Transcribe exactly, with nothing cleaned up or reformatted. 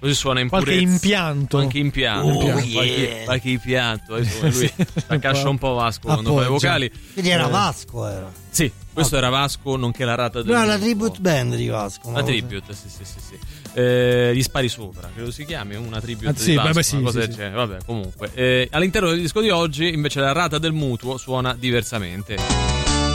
così suona impurezza. Qualche impianto. Qualche impianto. Oh, qualche, yeah. qualche impianto. Lui accascia un po' Vasco quando fa le vocali. Quindi era Eh, Vasco, era. Sì, questo era Vasco, nonché la rata del No, la mutuo. tribute band di Vasco. La tribute, sì, sì, sì, sì. Eh, gli spari sopra, credo si chiami, una tribute Ah, di sì, Vasco, vabbè, sì, una cosa sì, del sì. genere. Vabbè, comunque. Eh, all'interno del disco di oggi, invece, la rata del mutuo suona diversamente.